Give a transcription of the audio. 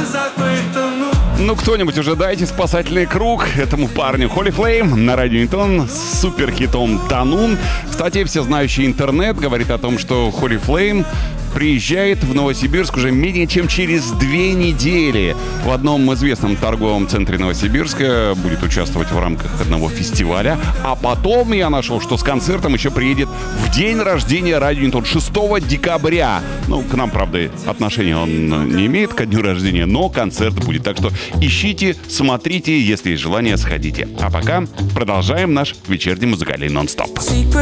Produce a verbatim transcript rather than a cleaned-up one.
Ну, кто-нибудь уже дайте спасательный круг этому парню. Holy Flame на радио Ньютон с суперхитом «Танун». Кстати, всезнающий интернет говорит о том, что Holy Flame приезжает в Новосибирск уже менее чем через две недели. В одном известном торговом центре Новосибирска будет участвовать в рамках одного фестиваля. А потом я нашел, что с концертом еще приедет в день рождения радио Ньютон, шестого декабря. Ну, к нам, правда, отношения он не имеет ко дню рождения, но концерт будет. Так что ищите, смотрите, если есть желание, сходите. А пока продолжаем наш вечерний музыкальный нон-стоп.